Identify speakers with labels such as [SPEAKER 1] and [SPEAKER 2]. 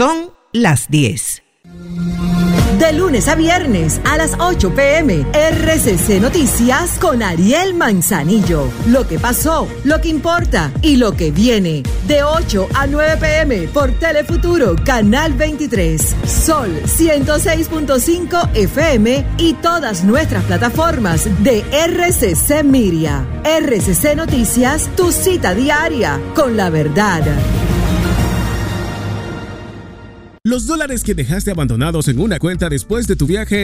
[SPEAKER 1] Son las 10.
[SPEAKER 2] De lunes a viernes a las 8 p.m. RCC Noticias con Ariel Manzanillo. Lo que pasó, lo que importa y lo que viene. De 8 a 9 p.m. por Telefuturo, Canal 23. Sol 106.5 FM y todas nuestras plataformas de RCC Miria. RCC Noticias, tu cita diaria con la verdad.
[SPEAKER 3] Los dólares que dejaste abandonados en una cuenta después de tu viaje